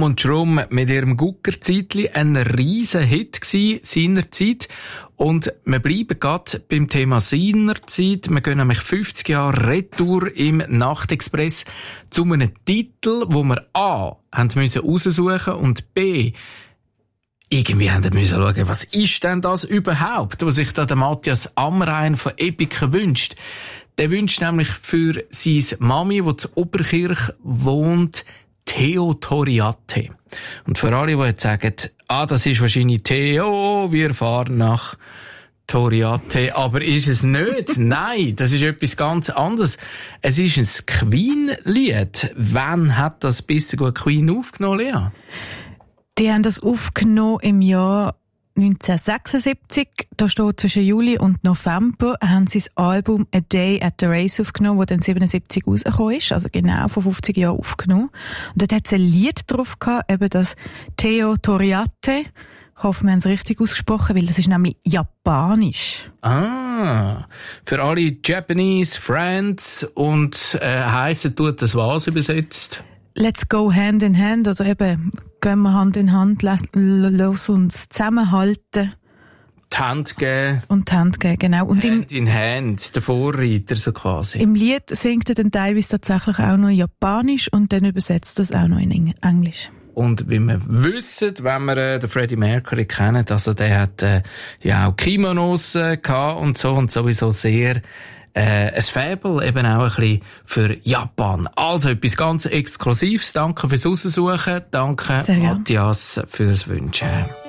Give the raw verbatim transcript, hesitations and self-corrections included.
und Schrumm mit ihrem Guckerzeitli ein riesen Hit gsi seinerzeit. Und wir bleiben gerade beim Thema seinerzeit. Wir gehen nämlich fünfzig Jahre Retour im Nachtexpress zu einem Titel, wo wir A haben müssen raussuchen und B irgendwie haben wir müssen schauen, was ist denn das überhaupt, was sich da der Matthias Amrein von Epica wünscht. Der wünscht nämlich für seine Mami, die zu Oberkirch wohnt, Theo Toriate. Und für alle, die jetzt sagen, ah, das ist wahrscheinlich Theo, wir fahren nach Toriate, aber ist es nicht? Nein, das ist etwas ganz anderes. Es ist ein Queen-Lied. Wann hat das bisher gut Queen aufgenommen, Lea? Die haben das aufgenommen im Jahr neunzehnhundertsechsundsiebzig. Da steht zwischen Juli und November haben sie das Album A Day at the Race aufgenommen, das dann siebenundsiebzig rausgekommen ist, also genau vor fünfzig Jahren aufgenommen. Und dort hat es ein Lied drauf gehabt, eben das Theo Toriate. Ich hoffe, wir haben es richtig ausgesprochen, weil das ist nämlich japanisch. Ah, für alle Japanese Friends und äh, heissen tut das was übersetzt? Let's go hand in hand, oder eben, gehen wir Hand in Hand, lass, lass uns zusammenhalten. Die Hand geben. Und die Hand geben, genau. Und Hand im, in Hand, der Vorreiter so quasi. Im Lied singt er dann teilweise tatsächlich auch noch Japanisch und dann übersetzt das auch noch in Englisch. Und wie wir wissen, wenn wir äh, den Freddie Mercury kennen, also der hat äh, ja auch Kimonos äh, gehabt und so und sowieso sehr Äh, ein Faible eben auch ein bisschen für Japan. Also etwas ganz Exklusives. Danke fürs Raussuchen. Danke, Matthias, fürs Wünschen.